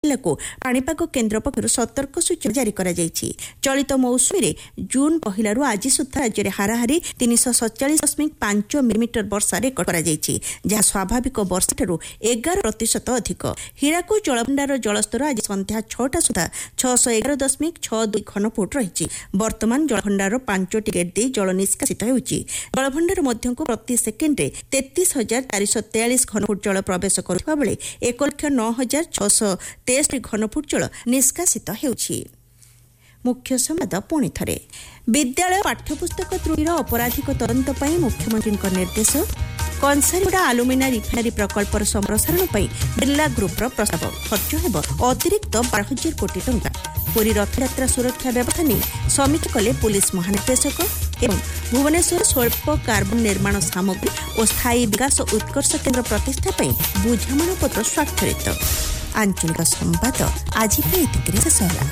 जिल्लाको पाणीपाग केन्द्र पक्षରୁ सतर्क सूचना जारी କରାଯାଇଛି। चलित मौसुमीରେ जून पहिलाରୁ ଆଜି ସୁଦ୍ଧା ରାଜ୍ୟରେ ହାରାହାରି 347.5 ମିଲିମିଟର ବର୍ଷା ରେକର୍ଡ କରାଯାଇଛି, ଯାହା ସ୍ୱାଭାବିକ ବର୍ଷାଠାରୁ 11% ଅଧିକ। ହୀରାକୁଦ ଜଳଭଣ୍ଡାରର ଜଳସ୍ତର ଆଜି ସନ୍ଧ୍ୟା 6ଟା ସୁଦ୍ଧା 611.62 ଘନଫୁଟ ରହିଛି। ବର୍ତ୍ତମାନ ଜଳଭଣ୍ଡାରର 5ଟି ଗେଟ୍ ଦେଇ ଜଳ ନିଷ୍କାସିତ ହେଉଛି। ଜଳଭଣ୍ଡାର ମଧ୍ୟକୁ ପ୍ରତି ସେକେଣ୍ଡରେ 33,443 ଘନଫୁଟ ଜଳ ପ୍ରବେଶ କରୁଥିବା ବେଳେ 1,09,623 ଘନଫୁଟ ଜଳ ନିଷ୍କାସିତ ହେଉଛି। मुख्य संवाद पुणी थे विद्यालय पाठ्यपुस्तक त्रुटिर अपराधिक तदंत पर मुख्यमंत्री निर्देश। कंसारीगुड़ा आलुमिना रिफाइनरी प्रकल्पर संप्रसारण पर बिर्ला ग्रुपर प्रस्ताव खर्च होब अतिरिक्त 12,000 कोटी टंका। पुरी रथयात्रा सुरक्षा व्यवस्था नहीं समीक्षा कले पुलिस महानिर्देशक। एवं भुवनेश्वर स्वल्प कार्बन निर्माण सामग्री और स्थायी विकास उत्कर्ष केन्द्र प्रतिष्ठा बुझामणपत्र स्वाक्षरित। आंचलिक संवाद आज शेष होला।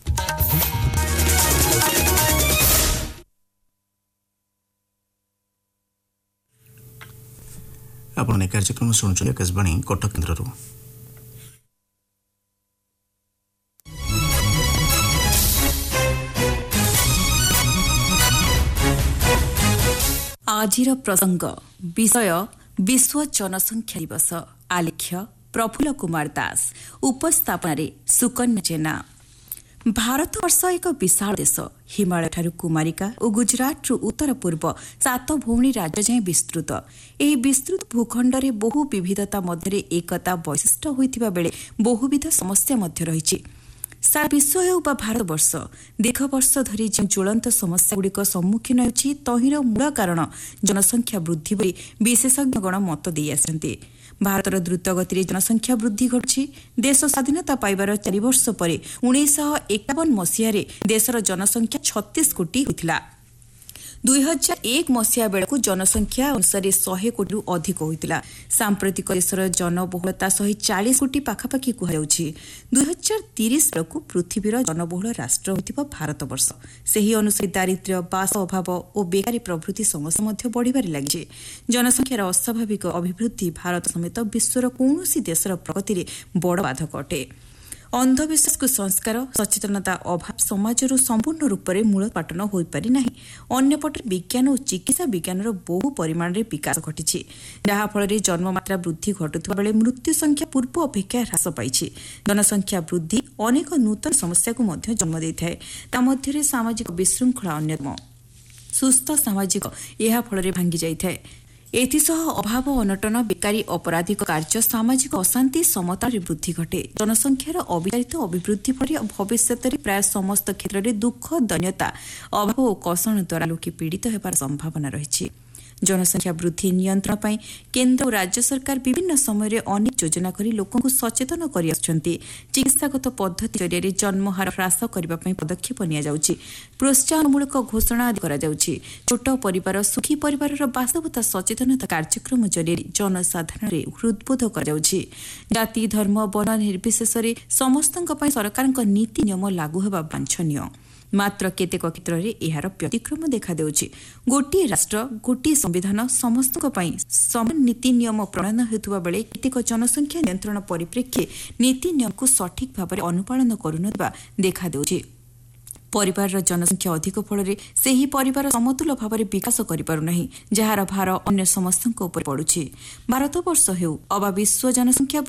आपण कार्यक्रम शुणुं आकाशवाणी कटक केन्द्र। आजिर प्रसंग विषय विश्व जनसंख्या दिवस। आलेख्य प्रफुल्ल कुमार दास, उपस्थापन सुकन्या जेना। भारतवर्ष एक विशाल देश। हिमालय ठारू कुमारिका और गुजरात उत्तर पूर्व 7 भौणी राज्य जाए विस्तृत। यह विस्तृत भूखंड में बहु विविधता मध्य एकता वैशिष्ट होता बेले बहुविध समस्या मध्य रही। सारा विश्व हो भारतवर्ष दीर्घ वर्ष धरी जो ज्वलंत समस्यागुड़िक सम्मुखीन होती तहिर मूल कारण जनसंख्या वृद्धि बोली विशेषज्ञगण मत दे आसते। भारतर द्रुतगति जनसंख्या वृद्धि घटुछि। देश स्वाधीनता पाइबार 4 वर्ष पर 1951 मसीह देशर जनसंख्या 36 कोटी होता। 2001 मसीहा बेलू जनसंख्या अनुसार 100 कोटी अधिक होता। सांप्रतिक देशर जनबहुलता 140 कोटी पाखापाखि कहुछि। 2030 बेलू पृथ्वीर जनबहुल राष्ट्र होता भारतवर्ष। सही अनुसार दारिद्र्य, बास अभाव और बेकारी प्रभृति समस्या बढ़िबार लगी। जनसंख्यार अस्वाभाविक अभिवृद्धि भारत समेत विश्वर कौनसी देशर प्रगति में बड़ बाधक अटे। अंधविश्वास को संस्कार सचेतनता अभाव समाजर संपूर्ण रूप से मूलोत्पाटन हो पारि नाही। अन्यपटे विज्ञान और चिकित्सा विज्ञान बहु परिमाण में विकास घटी, जहाँफल जन्ममात्रा वृद्धि घटुवा बेले मृत्यु संख्या पूर्व अपेक्षा ह्रास पाई। जनसंख्या वृद्धि अनेक नूतन समस्या को जन्म देता है। मध्य सामाजिक विशृंखला अन्यतम। सुस्थ सामाजिक यह फल भांगी जाए। एथिसह अभाव, अनटन, बेकारी, अपराधिक कार्य, सामाजिक अशांति, समता वृद्धि घटे। जनसंख्यार अविचारित अभिवृद्धि फल भविष्य में प्राय समस्त क्षेत्र में दुख, दैन्यता, अभाव और कषण द्वारा लोके पीड़ित होबार संभावना रही। जनसंख्या वृद्धि नियंत्रण पर केन्द्र और राज्य सरकार विभिन्न समय अनेक योजना कर लोक सचेतन कर। चिकित्सागत पद्धति जरिए जन्महार ह्रास करने पदक्षेप नि प्रोत्साहनमूलक घोषणा आदि। छोट परिवार, सुखी परिवार बास्तवता सचेतनता कार्यक्रम जरिए जनसाधारण हृदबोध कर। जाति, धर्म, वर्ण निर्विशेष समस्त सरकार नीति नियम लागू होगा वांछनीय। मात्र केतेक क्षेत्र में यार व्यतिक्रम देखा देउछि। गोटे राष्ट्र, गोटे संविधान समस्त समान नीति नियम प्रणयन हेतुवा बेले केतेक जनसंख्या नियंत्रण परिप्रेक्षी नीति नियम को सठिक भाव में अनुपालन करुनथिबा देखा देउछि। परिवार जनसंख्या अधिक फल से ही परिवार समतुल भाव में विकास करिपारुनाही, जार भार अन्य समस्त उपर पड़ुछि। भारतवर्ष हेउ अबा विश्व जनसंख्या